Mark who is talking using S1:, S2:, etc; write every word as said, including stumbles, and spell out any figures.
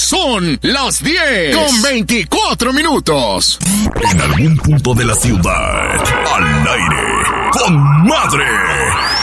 S1: Son las diez con veinticuatro minutos.
S2: En algún punto de la ciudad, al aire, con madre.